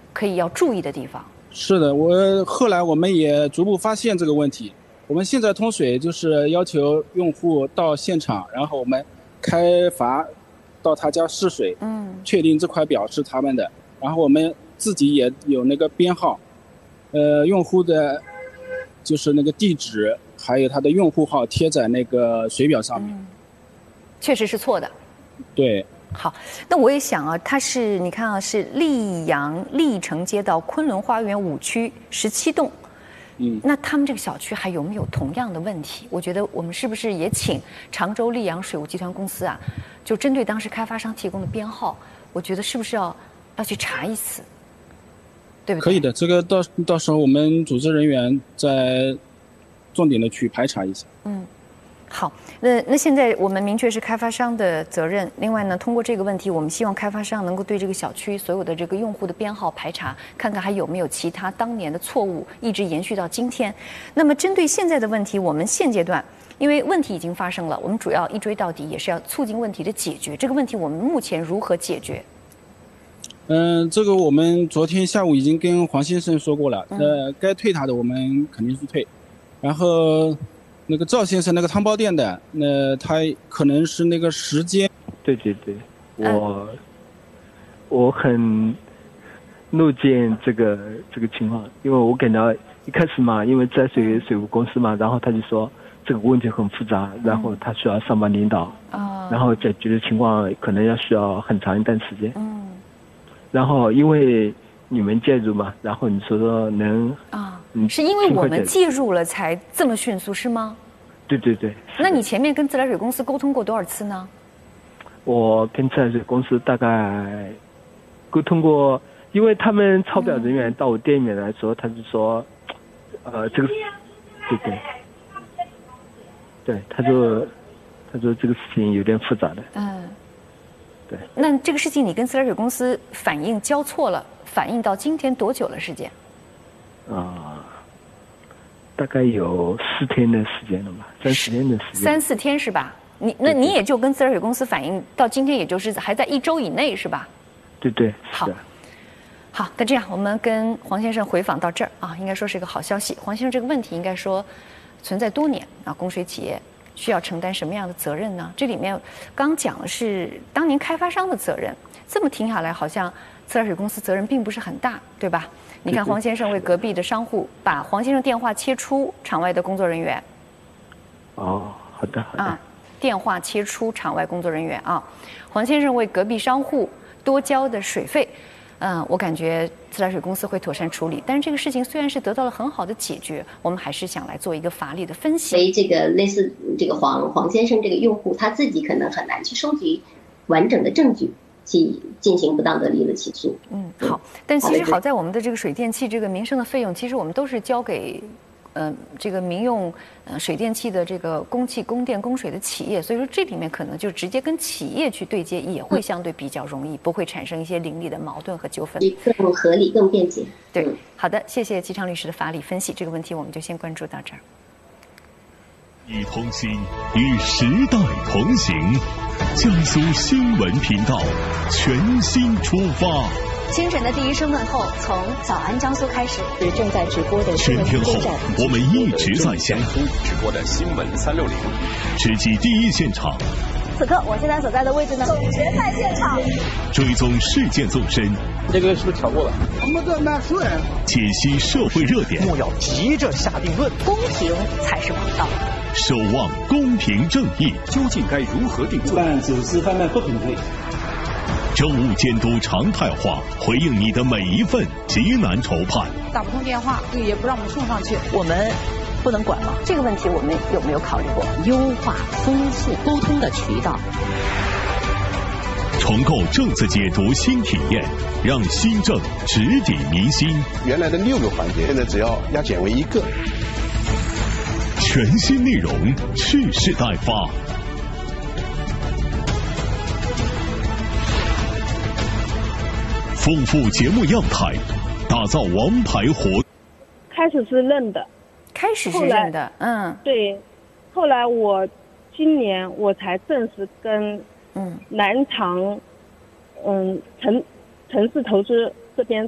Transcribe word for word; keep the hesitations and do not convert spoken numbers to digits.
可以要注意的地方。 是的，我后来我们也逐步发现这个问题。我们现在通水就是要求用户到现场，然后我们开阀到他家试水， 嗯， 确定这块表是他们的，然后我们自己也有那个编号，呃，用户的就是那个地址还有他的用户号贴在那个水表上面。 嗯，确实是错的。 对。 好，那我也想啊，它是你看啊，是溧阳历城街道昆仑花园五区十七栋， 嗯， 那他们这个小区还有没有同样的问题？我觉得我们是不是也请常州溧阳水务集团公司啊，就针对当时开发商提供的编号，我觉得是不是要要去查一次，对不对？ 可以的，这个到到时候我们组织人员再重点的去排查一下。 嗯。好，那那现在我们明确是开发商的责任。另外呢，通过这个问题，我们希望开发商能够对这个小区所有的这个用户的编号排查，看看还有没有其他当年的错误一直延续到今天。那么针对现在的问题，我们现阶段因为问题已经发生了，我们主要一追到底，也是要促进问题的解决。这个问题我们目前如何解决？ 嗯，这个我们昨天下午已经跟黄先生说过了， 嗯、 呃，该退他的我们肯定是退，然后。那个赵先生那个汤包店的，那他可能是那个时间。 对对对，我、嗯、我很怒见这个这个情况，因为我感到一开始嘛，因为在水水务公司嘛，然后他就说这个问题很复杂，然后他需要上班领导， 嗯、 然后解决的情况可能要需要很长一段时间。 嗯， 然后因为你们介入嘛，然后你说说能啊。是因为我们介入了才这么迅速，是吗？ 对对对。 那你前面跟自来水公司沟通过多少次呢？ 我跟自来水公司大概沟通过，因为他们抄表人员到我店里面来说，嗯、他就说，呃，这个，对对，对，他说，他说这个事情有点复杂的。 嗯。 对。 那这个事情你跟自来水公司反映交错了，反映到今天多久了时间？ 啊、呃，大概有四天的时间了吧，三四天的时间。 三四天是吧？你那你也就跟自来水公司反映到今天，也就是还在一周以内是吧？ 对对。 好。好，那这样我们跟黄先生回访到这儿啊，应该说是一个好消息。黄先生这个问题应该说存在多年啊，供水企业需要承担什么样的责任呢？这里面刚讲的是当年开发商的责任，这么听下来好像自来水公司责任并不是很大，对吧？你看黄先生为隔壁的商户把黄先生电话切出场外的工作人员。 哦，好的好的。 啊，电话切出场外工作人员啊，黄先生为隔壁商户多交的水费，嗯，我感觉自来水公司会妥善处理。但是这个事情虽然是得到了很好的解决，我们还是想来做一个法理的分析。 所以这个类似这个黄黄先生这个用户他自己可能很难去收集完整的证据。去进行不当得利的起诉。 嗯，好，但其实好在我们的这个水电气这个民生的费用，其实我们都是交给，呃，这个民用呃水电气的这个供气、供电、供水的企业，所以说这里面可能就直接跟企业去对接，也会相对比较容易，不会产生一些邻里的矛盾和纠纷， 更合理、更便捷。 对，好的，谢谢齐昌律师的法理分析，这个问题我们就先关注到这儿。 一同心，与时代同行。江苏新闻频道全新出发。 清晨的第一声问候，从早安江苏开始。是正在直播的全天候，我们一直在线。 直播的新闻三六零， 直击第一现场。 此刻我现在所在的位置呢，总决赛现场。 追踪事件纵深。 这个是不是调过了？ 我们这难说呀。 解析社会热点。 莫要急着下定论， 公平才是王道。 守望公平正义， 究竟该如何定罪？ 办走私贩卖不平衡。 政务监督常态化，回应你的每一份急难愁盼。 打不通电话，也不让我们送上去， 我们不能管吗？这个问题我们有没有考虑过优化、丰富沟通的渠道？ 重构政策解读新体验，让新政直抵民心。 原来的六个环节，现在只要压减为一个。 全新内容，蓄势待发。丰富节目样态，打造王牌活。 开始是认的， 开始是认的，嗯， 对。后来我今年我才正式跟嗯南长嗯城城市投资这边